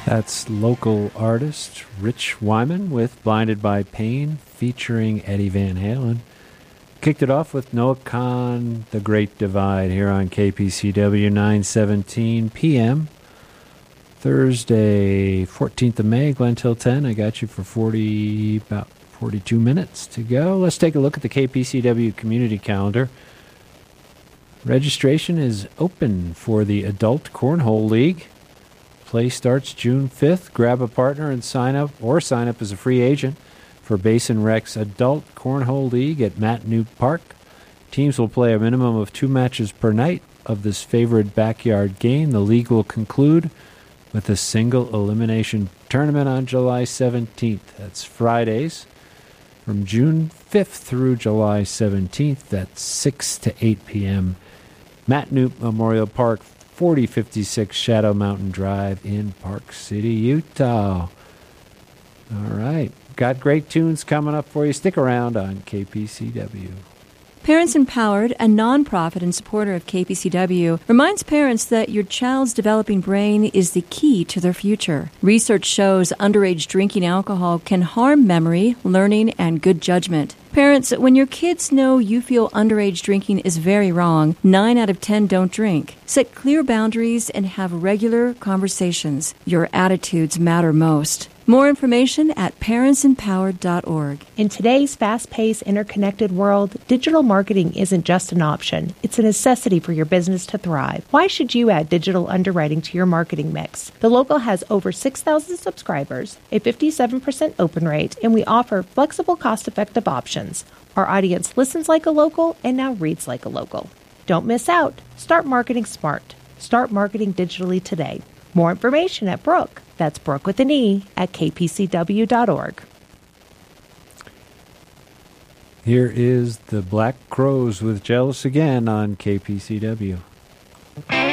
That's local artist Rich Wyman with Blinded by Pain featuring Eddie Van Halen. Kicked it off with Noah Kahan, The Great Divide, here on KPCW 9:17 p.m. Thursday, 14th of May, Glen Till 10. I got you for about 42 minutes to go. Let's take a look at the KPCW community calendar. Registration is open for the Adult Cornhole League. Play starts June 5th. Grab a partner and sign up as a free agent for Basin Rec's Adult Cornhole League at Matt Newt Park. Teams will play a minimum of 2 matches per night of this favorite backyard game. The league will conclude with a single elimination tournament on July 17th. That's Fridays from June 5th through July 17th. That's 6 to 8 p.m. Matt Newt Memorial Park, 4056 Shadow Mountain Drive in Park City, Utah. All right. Got great tunes coming up for you. Stick around on KPCW. Parents Empowered, a nonprofit and supporter of KPCW, reminds parents that your child's developing brain is the key to their future. Research shows underage drinking alcohol can harm memory, learning, and good judgment. Parents, when your kids know you feel underage drinking is very wrong, 9 out of 10 don't drink. Set clear boundaries and have regular conversations. Your attitudes matter most. More information at parentsempowered.org. In today's fast-paced, interconnected world, digital marketing isn't just an option. It's a necessity for your business to thrive. Why should you add digital underwriting to your marketing mix? The Local has over 6,000 subscribers, a 57% open rate, and we offer flexible, cost-effective options. Our audience listens like a local and now reads like a local. Don't miss out. Start marketing smart. Start marketing digitally today. More information at Brooke. That's Brooke with an E at kpcw.org. Here is the Black Crowes with Jealous Again on KPCW.